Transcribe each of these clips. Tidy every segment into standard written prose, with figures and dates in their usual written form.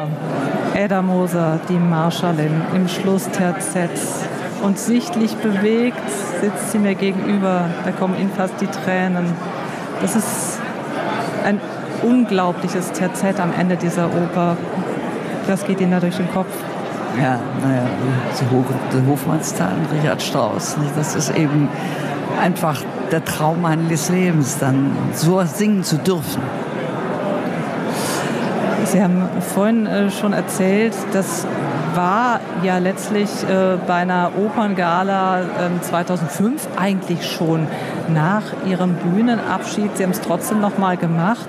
Ada Moser, die Marschallin, im Schlussterzett. Und sichtlich bewegt sitzt sie mir gegenüber. Da kommen Ihnen fast die Tränen. Das ist ein unglaubliches Terzett am Ende dieser Oper. Was geht Ihnen da durch den Kopf? Ja, naja, die Hofmannsthal und Richard Strauss. Das ist eben einfach der Traum meines Lebens, dann so singen zu dürfen. Sie haben vorhin schon erzählt, das war ja letztlich bei einer Operngala 2005 eigentlich schon nach Ihrem Bühnenabschied. Sie haben es trotzdem noch mal gemacht.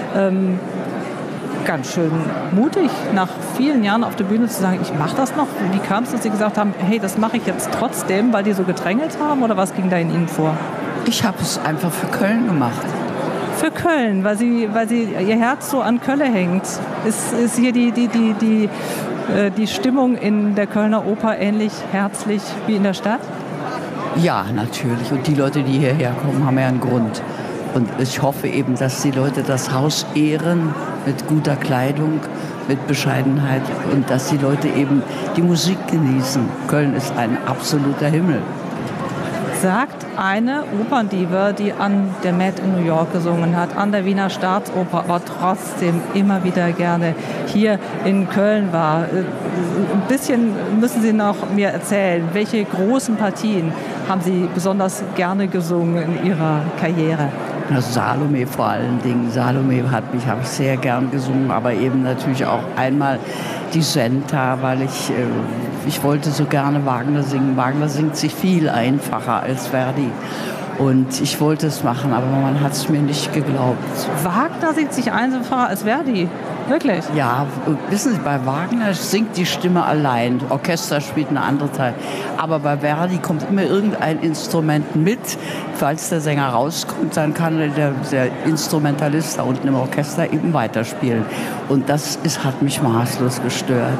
Ganz schön mutig, nach vielen Jahren auf der Bühne zu sagen, ich mache das noch. Wie kam es, dass Sie gesagt haben, hey, das mache ich jetzt trotzdem, weil die so gedrängelt haben, oder was ging da in Ihnen vor? Ich habe es einfach für Köln gemacht. Für Köln, weil sie Ihr Herz so an Kölle hängt. Ist hier die Stimmung in der Kölner Oper ähnlich herzlich wie in der Stadt? Ja, natürlich. Und die Leute, die hierher kommen, haben ja einen Grund. Und ich hoffe eben, dass die Leute das Haus ehren mit guter Kleidung, mit Bescheidenheit und dass die Leute eben die Musik genießen. Köln ist ein absoluter Himmel. Sagt eine Operndiva, die an der Met in New York gesungen hat, an der Wiener Staatsoper, aber trotzdem immer wieder gerne hier in Köln war. Ein bisschen müssen Sie noch mir erzählen, welche großen Partien haben Sie besonders gerne gesungen in Ihrer Karriere? Salome vor allen Dingen. Salome habe ich sehr gern gesungen, aber eben natürlich auch einmal die Senta, weil ich wollte so gerne Wagner singen. Wagner singt sich viel einfacher als Verdi. Und ich wollte es machen, aber man hat es mir nicht geglaubt. Wagner singt sich einfacher als Verdi? Wirklich? Ja, wissen Sie, bei Wagner singt die Stimme allein. Orchester spielt eine andere Teil. Aber bei Verdi kommt immer irgendein Instrument mit. Falls der Sänger rauskommt, dann kann der Instrumentalist da unten im Orchester eben weiterspielen. Und das hat mich maßlos gestört.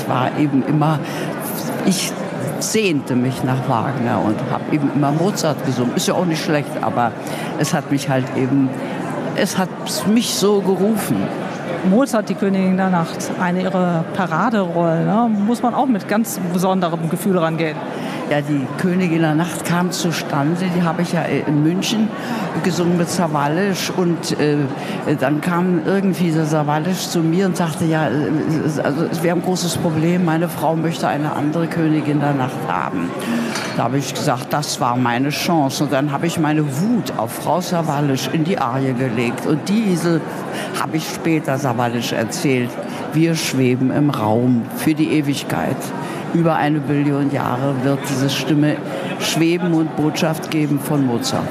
Ich sehnte mich nach Wagner und habe eben immer Mozart gesungen. Ist ja auch nicht schlecht, aber es hat mich so gerufen. Mozart, die Königin der Nacht, eine ihrer Paraderollen, ne? Muss man auch mit ganz besonderem Gefühl rangehen. Ja, die Königin der Nacht kam zustande, die habe ich ja in München gesungen mit Sawallisch und dann kam irgendwie der Sawallisch zu mir und sagte, ja, also wir haben ein großes Problem, meine Frau möchte eine andere Königin der Nacht haben. Da habe ich gesagt, das war meine Chance und dann habe ich meine Wut auf Frau Sawallisch in die Arie gelegt und diese habe ich später Sawallisch erzählt. Wir schweben im Raum für die Ewigkeit. Über 1 Billion Jahre wird diese Stimme schweben und Botschaft geben von Mozart.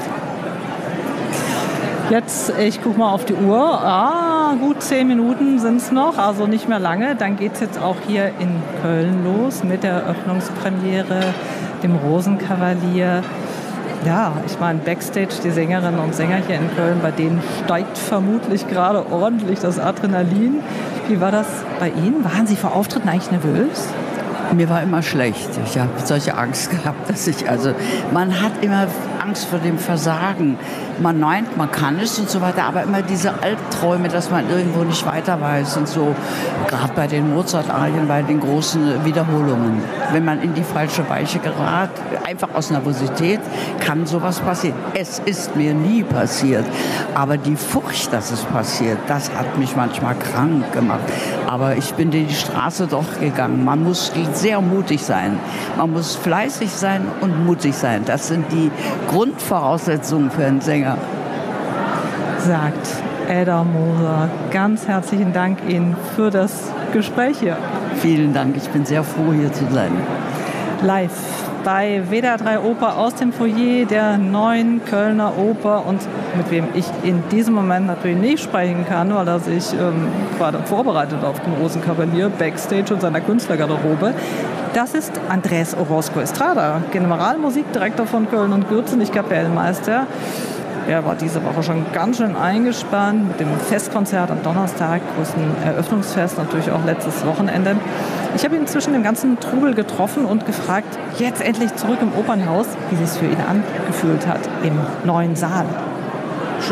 Jetzt, ich gucke mal auf die Uhr. Gut 10 Minuten sind es noch, also nicht mehr lange. Dann geht es jetzt auch hier in Köln los mit der Eröffnungspremiere, dem Rosenkavalier. Ja, ich meine, Backstage, die Sängerinnen und Sänger hier in Köln, bei denen steigt vermutlich gerade ordentlich das Adrenalin. Wie war das bei Ihnen? Waren Sie vor Auftritten eigentlich nervös? Mir war immer schlecht. Ich habe solche Angst gehabt, man hat immer Angst vor dem Versagen. Man meint, man kann es und so weiter, aber immer diese Albträume, dass man irgendwo nicht weiter weiß und so. Gerade bei den Mozart-Arien, bei den großen Wiederholungen. Wenn man in die falsche Weiche gerät, einfach aus Nervosität, kann sowas passieren. Es ist mir nie passiert. Aber die Furcht, dass es passiert, das hat mich manchmal krank gemacht. Aber ich bin die Straße doch gegangen. Man muss sehr mutig sein. Man muss fleißig sein und mutig sein. Das sind die Grundvoraussetzungen für einen Sänger. Sagt Ada Moser. Ganz herzlichen Dank Ihnen für das Gespräch hier. Vielen Dank. Ich bin sehr froh, hier zu sein. Live bei WDR 3 Oper aus dem Foyer der neuen Kölner Oper und mit wem ich in diesem Moment natürlich nicht sprechen kann, weil er sich gerade vorbereitet auf den Rosenkavalier, Backstage und seiner Künstlergarderobe. Das ist Andrés Orozco Estrada, Generalmusikdirektor von Köln und Gürzen, nicht Kapellmeister. Er war diese Woche schon ganz schön eingespannt mit dem Festkonzert am Donnerstag, großen Eröffnungsfest, natürlich auch letztes Wochenende. Ich habe ihn zwischen dem ganzen Trubel getroffen und gefragt, jetzt endlich zurück im Opernhaus, wie es für ihn angefühlt hat im neuen Saal. Schön.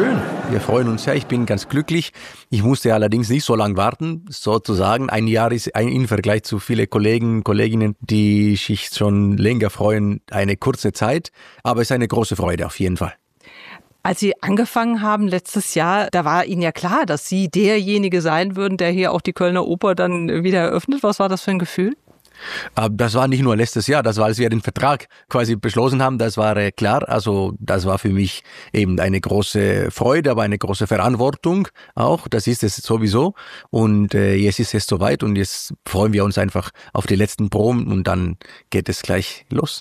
Wir freuen uns sehr. Ich bin ganz glücklich. Ich musste allerdings nicht so lange warten, sozusagen. Ein Jahr ist im Vergleich zu vielen Kollegen, Kolleginnen, die sich schon länger freuen, eine kurze Zeit. Aber es ist eine große Freude auf jeden Fall. Als Sie angefangen haben letztes Jahr, da war Ihnen ja klar, dass Sie derjenige sein würden, der hier auch die Kölner Oper dann wieder eröffnet. Was war das für ein Gefühl? Das war nicht nur letztes Jahr, das war, als wir den Vertrag quasi beschlossen haben, das war klar. Also das war für mich eben eine große Freude, aber eine große Verantwortung auch. Das ist es sowieso. Und jetzt ist es soweit und jetzt freuen wir uns einfach auf die letzten Proben und dann geht es gleich los.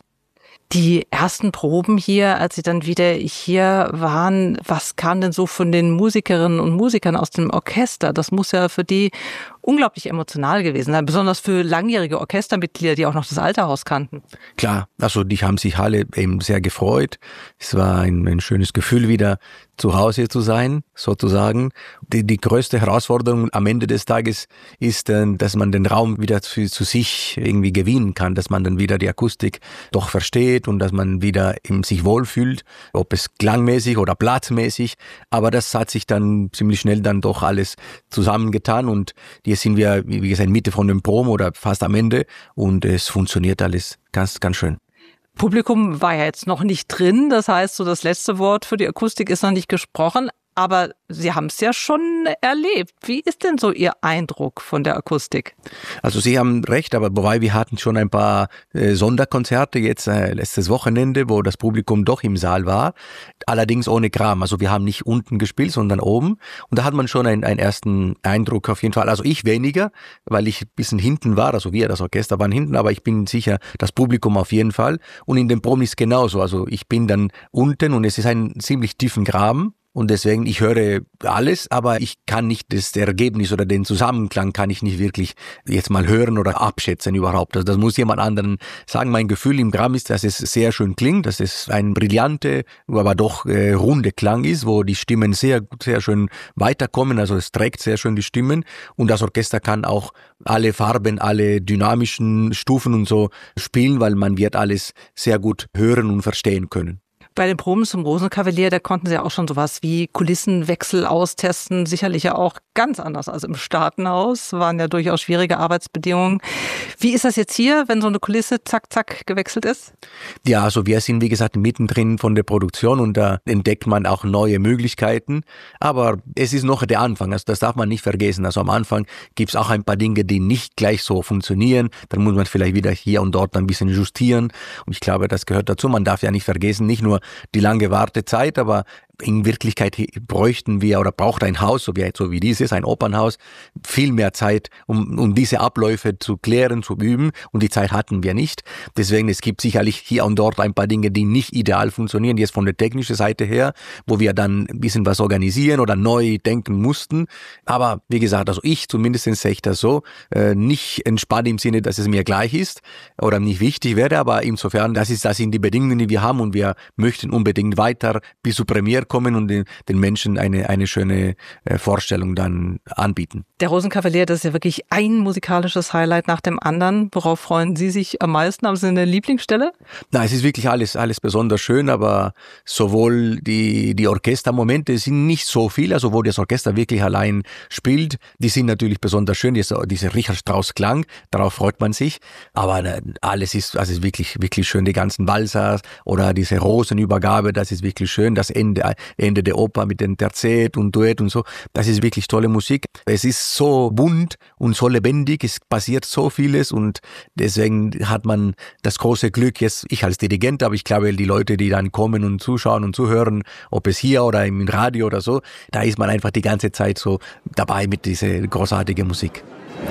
Die ersten Proben hier, als Sie dann wieder hier waren, was kam denn so von den Musikerinnen und Musikern aus dem Orchester? Das muss ja für die unglaublich emotional gewesen sein, besonders für langjährige Orchestermitglieder, die auch noch das alte Haus kannten. Klar, also die haben sich alle eben sehr gefreut. Es war ein schönes Gefühl, wieder zu Hause zu sein, sozusagen. Die größte Herausforderung am Ende des Tages ist, dass man den Raum wieder zu sich irgendwie gewinnen kann, dass man dann wieder die Akustik doch versteht und dass man wieder sich wohlfühlt, ob es klangmäßig oder platzmäßig. Aber das hat sich dann ziemlich schnell dann doch alles zusammengetan und jetzt sind wir, wie gesagt, Mitte von den Proben oder fast am Ende und es funktioniert alles ganz, ganz schön. Publikum war ja jetzt noch nicht drin, das heißt, so das letzte Wort für die Akustik ist noch nicht gesprochen, aber Sie haben es ja schon erlebt. Wie ist denn so Ihr Eindruck von der Akustik? Also Sie haben recht, aber wobei wir hatten schon ein paar Sonderkonzerte jetzt letztes Wochenende, wo das Publikum doch im Saal war, allerdings ohne Kram. Also wir haben nicht unten gespielt, sondern oben und da hat man schon einen ersten Eindruck auf jeden Fall. Also ich weniger, weil ich ein bisschen hinten war, also wir, das Orchester waren hinten, aber ich bin sicher, das Publikum auf jeden Fall und in den Proben ist es genauso. Also ich bin dann unten und es ist ein ziemlich tiefen Graben. Und deswegen, ich höre alles, aber ich kann nicht das Ergebnis oder den Zusammenklang kann ich nicht wirklich jetzt mal hören oder abschätzen überhaupt. Also das muss jemand anderen sagen. Mein Gefühl im Gramm ist, dass es sehr schön klingt, dass es ein brillante, aber doch runde Klang ist, wo die Stimmen sehr schön weiterkommen. Also es trägt sehr schön die Stimmen und das Orchester kann auch alle Farben, alle dynamischen Stufen und so spielen, weil man wird alles sehr gut hören und verstehen können. Bei den Proben zum Rosenkavalier, da konnten Sie ja auch schon sowas wie Kulissenwechsel austesten, sicherlich ja auch ganz anders als im Staatenhaus, waren ja durchaus schwierige Arbeitsbedingungen. Wie ist das jetzt hier, wenn so eine Kulisse zack, zack gewechselt ist? Ja, also wir sind, wie gesagt, mittendrin von der Produktion und da entdeckt man auch neue Möglichkeiten, aber es ist noch der Anfang, also das darf man nicht vergessen. Also am Anfang gibt's auch ein paar Dinge, die nicht gleich so funktionieren, dann muss man vielleicht wieder hier und dort ein bisschen justieren und ich glaube, das gehört dazu. Man darf ja nicht vergessen, nicht nur die lange Wartezeit, aber in Wirklichkeit bräuchten wir oder braucht ein Haus, so wie dieses, ein Opernhaus, viel mehr Zeit, um diese Abläufe zu klären, zu üben und die Zeit hatten wir nicht. Deswegen, es gibt sicherlich hier und dort ein paar Dinge, die nicht ideal funktionieren, jetzt von der technischen Seite her, wo wir dann ein bisschen was organisieren oder neu denken mussten. Aber wie gesagt, also ich zumindest sehe ich das so, nicht entspannt im Sinne, dass es mir gleich ist oder nicht wichtig wäre, aber insofern, das sind die Bedingungen, die wir haben und wir möchten unbedingt weiter bis zur Premiere kommen und den Menschen eine schöne Vorstellung dann anbieten. Der Rosenkavalier, das ist ja wirklich ein musikalisches Highlight nach dem anderen. Worauf freuen Sie sich am meisten? Haben Sie eine Lieblingsstelle? Na, es ist wirklich alles besonders schön, aber sowohl die Orchestermomente sind nicht so viel, also wo das Orchester wirklich allein spielt, die sind natürlich besonders schön, diese Richard Strauss Klang, darauf freut man sich, aber alles ist wirklich, wirklich schön, die ganzen Walzer oder diese Rosenübergabe, das ist wirklich schön, das Ende der Oper mit dem Terzett und Duett und so, das ist wirklich tolle Musik. Es ist so bunt und so lebendig, es passiert so vieles und deswegen hat man das große Glück, jetzt ich als Dirigent, aber ich glaube, die Leute, die dann kommen und zuschauen und zuhören, ob es hier oder im Radio oder so, da ist man einfach die ganze Zeit so dabei mit dieser großartigen Musik.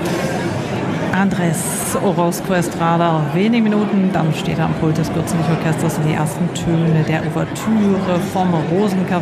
Andrés Orozco Estrada, noch wenige Minuten, dann steht er am Pult des Gürzenich Orchesters und die ersten Töne der Ouvertüre vom Rosenkavalier.